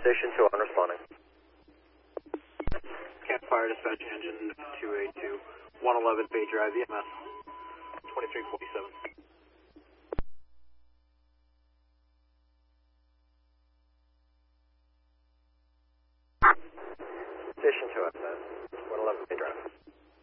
Station 2 on responding. Campfire Dispatch Engine 282, 111 Bay Drive, EMS 2347.